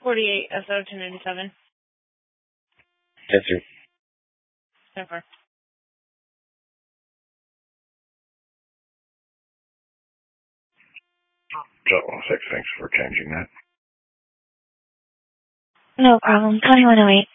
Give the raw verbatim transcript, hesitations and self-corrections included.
forty-eight, S O two ninety-seven. Yes, sir. So far. Shuttle six, thanks for changing that. No problem. twenty-one oh eight.